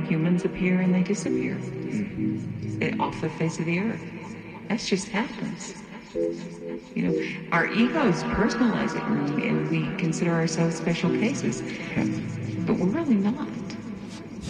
humans appear and they disappear off the face of the earth. That just happens. Our egos personalize it, and we consider ourselves special cases, but we're really not.